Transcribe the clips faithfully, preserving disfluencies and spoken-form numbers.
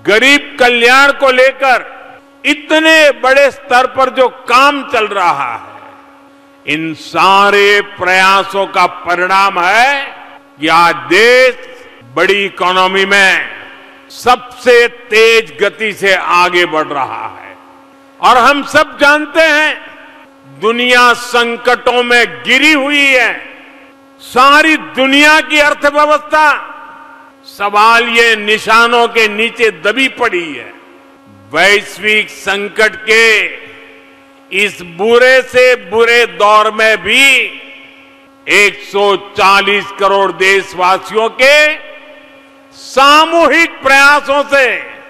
गरीब कल्याण को लेकर इतने बड़े स्तर पर जो काम चल रहा है, इन सारे प्रयासों का परिणाम है कि आज देश बड़ी इकोनॉमी में सबसे तेज गति से आगे बढ़ रहा है। और हम सब जानते हैं, दुनिया संकटों में गिरी हुई है। सारी दुनिया की अर्थव्यवस्था सवाल ये निशानों के नीचे दबी पड़ी है। वैश्विक संकट के इस बुरे से बुरे दौर में भी एक सौ चालीस करोड़ देशवासियों के सामूहिक प्रयासों से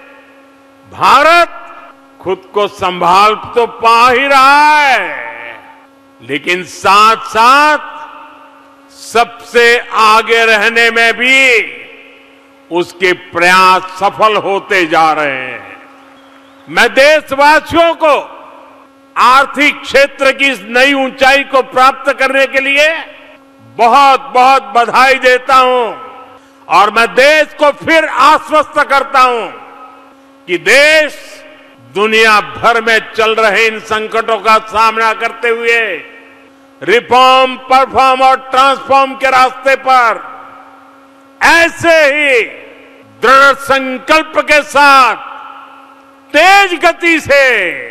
भारत खुद को संभाल तो पा ही रहा है, लेकिन साथ साथ सबसे आगे रहने में भी उसके प्रयास सफल होते जा रहे हैं। मैं देशवासियों को आर्थिक क्षेत्र की इस नई ऊंचाई को प्राप्त करने के लिए बहुत बहुत बधाई देता हूं और मैं देश को फिर आश्वस्त करता हूं कि देश दुनिया भर में चल रहे इन संकटों का सामना करते हुए रिफॉर्म, परफॉर्म और ट्रांसफॉर्म के रास्ते पर ऐसे ही दृढ़ संकल्प के साथ तेज गति से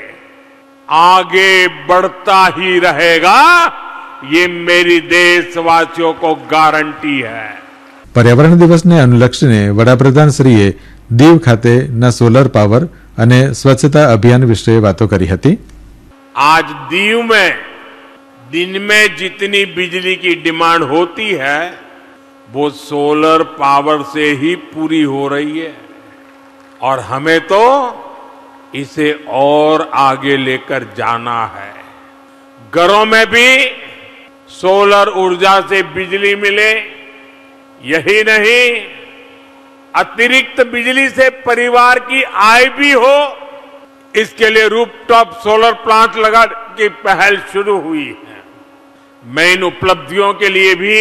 आगे बढ़ता ही रहेगा, ये मेरी देशवासियों को गारंटी है। પર્યાવરણ દિવસને અનુલક્ષીને વડાપ્રધાનશ્રીએ દીવ ખાતેના સોલર પાવર અને સ્વચ્છતા અભિયાન વિશે વાતો કરી હતી। आज दीव में दिन में जितनी बिजली की डिमांड होती है वो सोलर पावर से ही पूरी हो रही है और हमें तो इसे और आगे लेकर जाना है। घरों में भी सोलर ऊर्जा से बिजली मिले, यही नहीं अतिरिक्त बिजली से परिवार की आय भी हो, इसके लिए रूफटॉप सोलर प्लांट लगा की पहल शुरू हुई है। मैं इन उपलब्धियों के लिए भी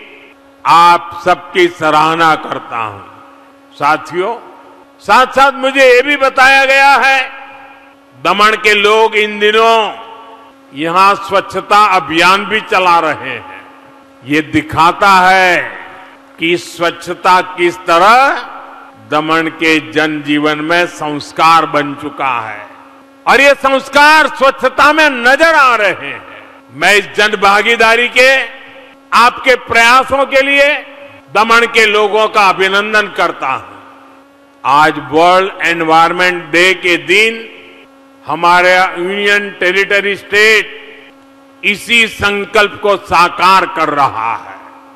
आप सबकी सराहना करता हूं। साथियों, साथ साथ मुझे ये भी बताया गया है, दमन के लोग इन दिनों यहां स्वच्छता अभियान भी चला रहे हैं। ये दिखाता है कि स्वच्छता किस तरह दमन के जनजीवन में संस्कार बन चुका है और ये संस्कार स्वच्छता में नजर आ रहे हैं। मैं इस जन भागीदारी के आपके प्रयासों के लिए दमन के लोगों का अभिनंदन करता हूं। आज वर्ल्ड एनवायरमेंट डे के दिन हमारे यूनियन टेरिटरी स्टेट इसी संकल्प को साकार कर रहा है।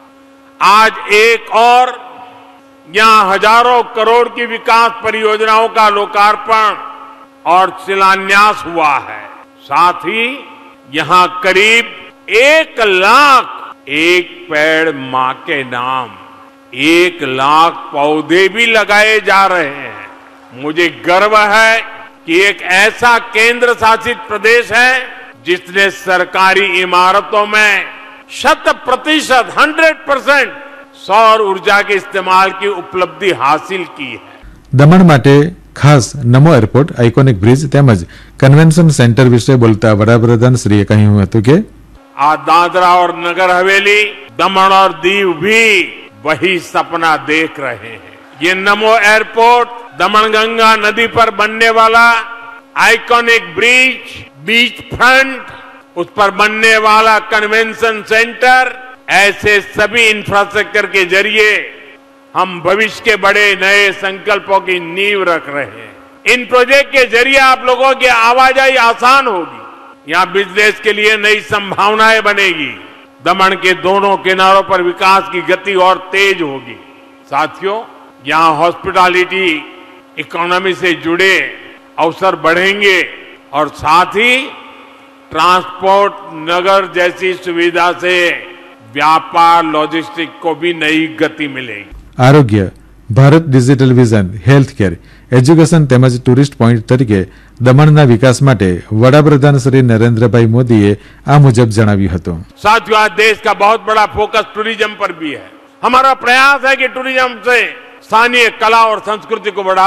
आज एक और यहां हजारों करोड़ की विकास परियोजनाओं का लोकार्पण और शिलान्यास हुआ है। साथ ही यहां करीब एक लाख एक पेड़ मां के नाम एक लाख पौधे भी लगाए जा रहे हैं। मुझे गर्व है कि एक ऐसा केंद्र शासित प्रदेश है जिसने सरकारी इमारतों में शत प्रतिशत हंड्रेड परसेंट सौर ऊर्जा के इस्तेमाल की उपलब्धि हासिल की है। દમણ માટે ખાસ નમો એરપોર્ટ, આઇકોનિક બ્રિજ તેમજ કન્વેન્શન સેન્ટર વિશે બોલતા વડાપ્રધાનશ્રીએ કહ્યું હતું કે आज दादरा और नगर हवेली, दमन और दीव भी वही सपना देख रहे हैं। ये नमो एयरपोर्ट, दमनगंगा नदी पर बनने वाला आइकॉनिक ब्रिज, बीच फ्रंट, उस पर बनने वाला कन्वेंशन सेंटर, ऐसे सभी इंफ्रास्ट्रक्चर के जरिए हम भविष्य के बड़े नए संकल्पों की नींव रख रहे हैं। इन प्रोजेक्ट के जरिए आप लोगों की आवाजाही आसान होगी, यहाँ बिजनेस के लिए नई संभावनाएं बनेगी, दमन के दोनों किनारों पर विकास की गति और तेज होगी। साथियों, यहाँ हॉस्पिटैलिटी इकोनॉमी से जुड़े अवसर बढ़ेंगे और साथ ही ट्रांसपोर्ट, नगर जैसी सुविधा से व्यापार, लॉजिस्टिक को भी नई गति मिलेगी। આરોગ્ય, Bharat digital vision, health care, education તેમજ ટુરિસ્ટ પોઈન્ટ તરીકે દમણના વિકાસ માટે વડાપ્રધાન શ્રી નરેન્દ્રભાઈ મોદીએ આ મુજબ જણાવ્યું હતું। साथियों, आज देश का बहुत बड़ा फोकस टूरिज्म पर भी है। हमारा प्रयास है कि टूरिज्म से स्थानीय कला और संस्कृति को बढ़ावा